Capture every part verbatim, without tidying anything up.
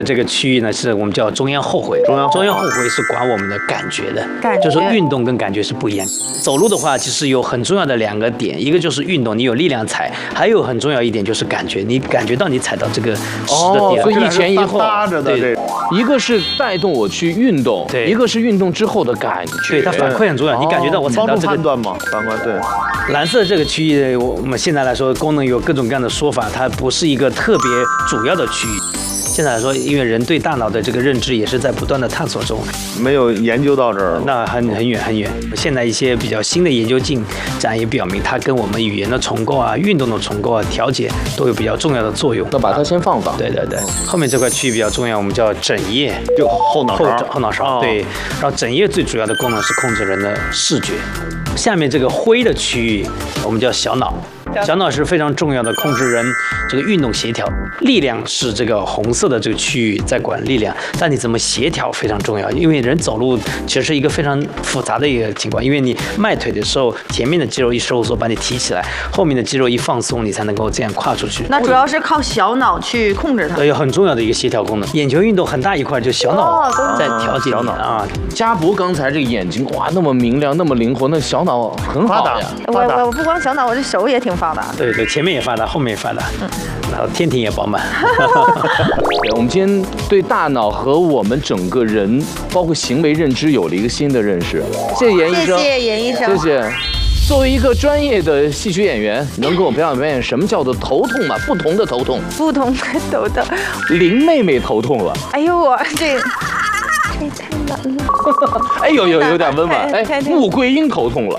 这个区域呢，是我们叫中央后回。中央中央后回是管我们的感觉的， 感觉就是运动跟感觉是不一样。走路的话，其实有很重要的两个点，一个就是运动，你有力量踩；还有很重要一点就是感觉，你感觉到你踩到这个石的点。 哦，所以一前一后， 搭着的这， 一个是带动我去运动， 对， 一个是运动之后的感觉。 对，它反馈很重要，你感觉到我踩到这个。 判断嘛，反馈对。 蓝色这个区域，我们现在来说，功能有各种各样的说法，它不是一个特别主要的区域。现在来说，因为人对大脑的这个认知也是在不断的探索中， 没有研究到这儿， 那很很远很远。现在一些比较新的研究进展也表明，它跟我们语言的重构啊、运动的重构啊、调节都有比较重要的作用。 那把它先放放。 对对对，后面这块区域比较重要，我们叫枕叶， 就后脑勺。 后脑勺。对，然后枕叶最主要的功能是控制人的视觉。下面这个灰的区域，我们叫小脑。小脑是非常重要的，控制人这个运动协调。力量是这个红色的这个区域在管力量，但你怎么协调非常重要，因为人走路其实是一个非常复杂的一个情况，因为你迈腿的时候，前面的肌肉一收缩把你提起来，后面的肌肉一放松，你才能够这样跨出去。 那主要是靠小脑去控制它。 对，有很重要的一个协调功能。眼球运动很大一块，就小脑在调节小脑啊。 家博刚才这个眼睛哇，那么明亮，那么灵活，那小脑很好呀。 我我我不光小脑，我这手也挺发达。 对对，前面也发达，后面也发达，嗯，然后天庭也饱满。 我们今天对大脑和我们整个人，包括行为认知有了一个新的认识。谢谢严医生， 谢谢严医生， 谢谢。作为一个专业的戏曲演员，能给我表演表演什么叫做头痛吗？不同的头痛， 不同的头痛。 林妹妹头痛了。 哎呦我这。这太难了。 哎呦有有点温婉。哎，穆桂英头痛了。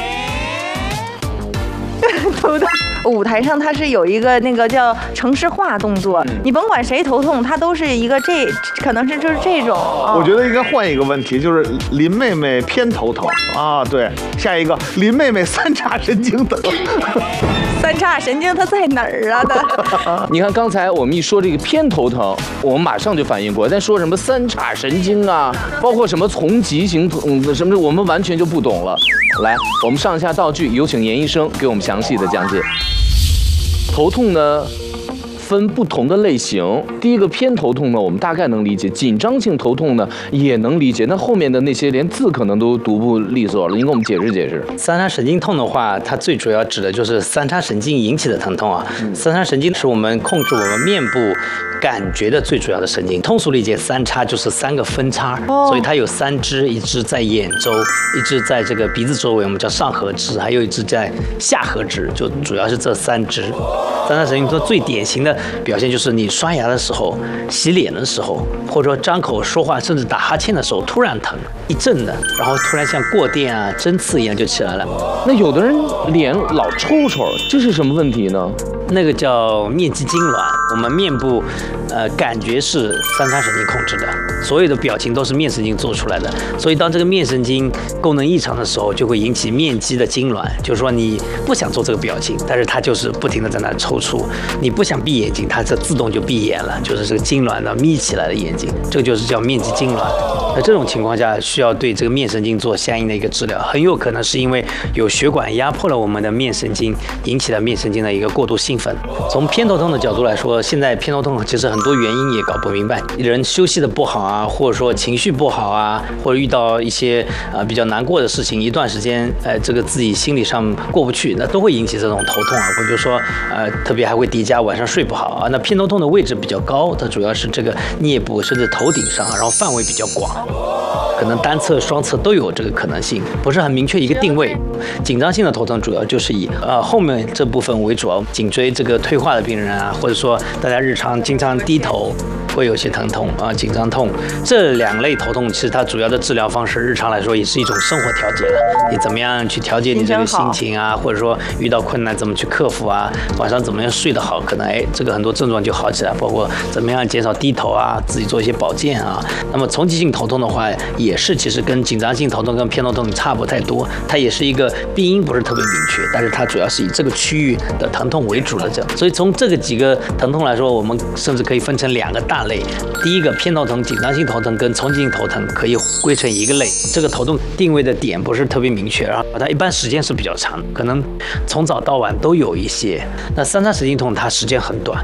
头痛。舞台上它是有一个那个叫程式化动作，嗯、你甭管谁头痛，它都是一个这可能是就是这种。哦、 我觉得应该换一个问题，就是林妹妹偏头疼啊，对，下一个林妹妹三叉神经疼。 三叉神经它在哪儿啊的？ 你看刚才我们一说这个偏头疼，我们马上就反应过来，但说什么三叉神经啊，包括什么从极型疼什么，我们完全就不懂了。来，我们上一下道具，有请严医生给我们详细的讲解。头痛呢，分不同的类型。第一个偏头痛呢，我们大概能理解；紧张性头痛呢，也能理解。那后面的那些连字可能都读不利索了，您给我们解释解释。 三叉神经痛的话，它最主要指的就是三叉神经引起的疼痛啊。嗯、三叉神经是我们控制我们面部感觉的最主要的神经。通俗理解，三叉就是三个分叉，哦、所以它有三支，一支在眼周，一支在这个鼻子周围，我们叫上颌支，还有一支在下颌支，就主要是这三支。三叉神经痛最典型的表现就是你刷牙的时候、洗脸的时候，或者说张口说话，甚至打哈欠的时候，突然疼一阵的，然后突然像过电啊、针刺一样就起来了。 那有的人脸老抽抽，这是什么问题呢？ 那个叫面肌痉挛。我们面部，呃，感觉是三叉神经控制的，所有的表情都是面神经做出来的。所以当这个面神经功能异常的时候，就会引起面肌的痉挛。就是说你不想做这个表情，但是它就是不停的在那抽搐。你不想闭眼睛，它这自动就闭眼了，就是这个痉挛的眯起来的眼睛，这个就是叫面肌痉挛。那这种情况下，需要对这个面神经做相应的一个治疗，很有可能是因为有血管压迫了我们的面神经，引起了面神经的一个过度兴奋。从偏头痛的角度来说，现在偏头痛其实很多原因也搞不明白，人休息的不好啊，或者说情绪不好啊，或者遇到一些呃比较难过的事情，一段时间呃这个自己心理上过不去，那都会引起这种头痛啊。比如说呃特别还会叠加晚上睡不好啊。那偏头痛的位置比较高，它主要是这个颞部甚至头顶上，然后范围比较广。可能单侧、双侧都有这个可能性，不是很明确一个定位。紧张性的头疼主要就是以呃后面这部分为主，颈椎这个退化的病人啊，或者说大家日常经常低头会有些疼痛啊、紧张痛，这两类头痛其实它主要的治疗方式，日常来说也是一种生活调节了。你怎么样去调节你这个心情啊，或者说遇到困难怎么去克服啊，晚上怎么样睡得好，可能哎这个很多症状就好起来，包括怎么样减少低头啊，自己做一些保健啊。那么从急性头痛的话，也是其实跟紧张性头痛跟偏头痛差不太多，它也是一个病因不是特别明确，但是它主要是以这个区域的疼痛为主的这样。所以从这个几个疼痛来说，我们甚至可以分成两个大类。第一个偏头疼、紧张性头疼跟从急性头疼可以归成一个类。这个头痛定位的点不是特别明确，然后它一般时间是比较长，可能从早到晚都有一些。那三叉神经痛它时间很短。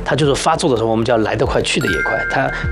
它就是发作的时候，我们叫来得快去得也快，它